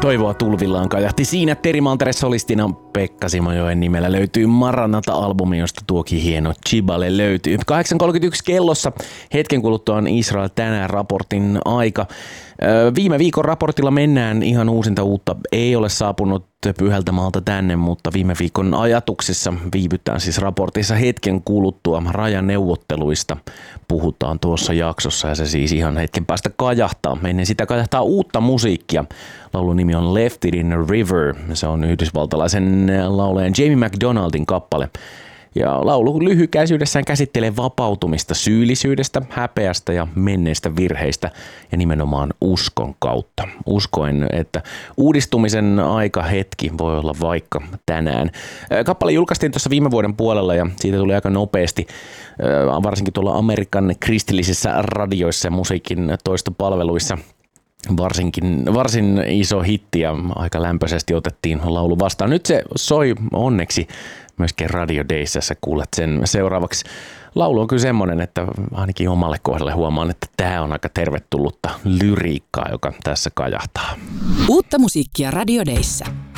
Toivoa tulvillaan kajahti siinä. Teri Mantere-solistina Pekka Simojoen nimellä löytyy Maranata-albumi, josta tuokin hieno Chibale löytyy. 8.31 kellossa. Hetken kuluttua on Israel tänään raportin aika. Viime viikon raportilla mennään, ihan uusinta uutta ei ole saapunut Pyhältä maalta tänne, mutta viime viikon ajatuksissa viivytään siis raportissa hetken kuluttua. Rajaneuvotteluista puhutaan tuossa jaksossa ja se siis ihan hetken päästä kajahtaa. Ennen sitä kajahtaa uutta musiikkia. Laulun nimi on Left It in a River. Se on yhdysvaltalaisen laulajan Jamie McDonaldin kappale. Ja laulu lyhykäisyydessään käsittelee vapautumista syyllisyydestä, häpeästä ja menneistä virheistä ja nimenomaan uskon kautta. Uskoen, että uudistumisen aika hetki voi olla vaikka tänään. Kappale julkaistiin tuossa viime vuoden puolella ja siitä tuli aika nopeasti, varsinkin tuolla Amerikan kristillisissä radioissa ja musiikin toistopalveluissa. Varsin iso hitti ja aika lämpöisesti otettiin laulu vastaan. Nyt se soi onneksi myöskin Radio Dayssä, sä kuulet sen seuraavaksi. Laulu on kyllä semmoinen, että ainakin omalle kohdalle huomaan, että tämä on aika tervetullutta lyriikkaa, joka tässä kajahtaa. Uutta musiikkia Radio Dayssä.